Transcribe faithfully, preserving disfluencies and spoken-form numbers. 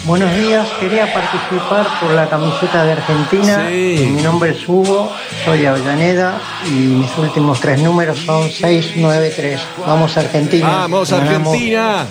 Buenos días, quería participar por la camiseta de Argentina. Sí. Mi nombre es Hugo, soy de Avellaneda y mis últimos tres números son seis nueve tres. Vamos Argentina. Vamos, ganamos. Argentina.